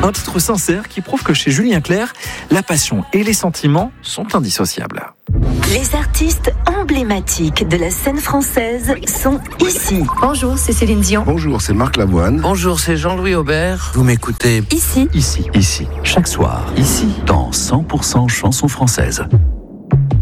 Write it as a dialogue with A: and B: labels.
A: Un titre sincère qui prouve que chez Julien Clerc, la passion et les sentiments sont indissociables.
B: Les artistes emblématiques de la scène française sont ici.
C: Bonjour, c'est Céline Dion.
D: Bonjour, c'est Marc Lavoine.
E: Bonjour, c'est Jean-Louis Aubert. Vous m'écoutez
B: Ici.
F: Ici, chaque soir, ici, dans 100% chansons françaises.